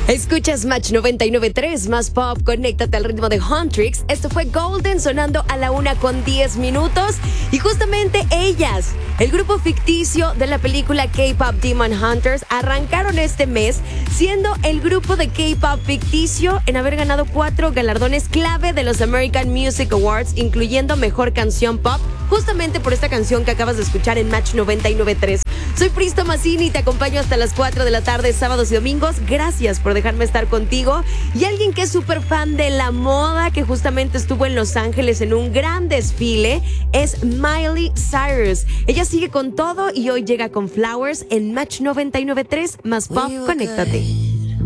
Escuchas Match 99.3, más pop, conéctate al ritmo de Huntrix. Esto fue Golden sonando a la 1:10. Y justamente ellas, el grupo ficticio de la película K-Pop Demon Hunters, arrancaron este mes siendo el grupo de K-Pop ficticio en haber ganado 4 galardones clave de los American Music Awards, incluyendo Mejor Canción Pop, justamente por esta canción que acabas de escuchar en Match 99.3. Soy Pristo Massini y te acompaño hasta las 4 de la tarde, sábados y domingos. Gracias por dejarme estar contigo. Y alguien que es súper fan de la moda, que justamente estuvo en Los Ángeles en un gran desfile, es Miley Cyrus. Ella sigue con todo y hoy llega con Flowers en Match 99.3, más pop, conéctate.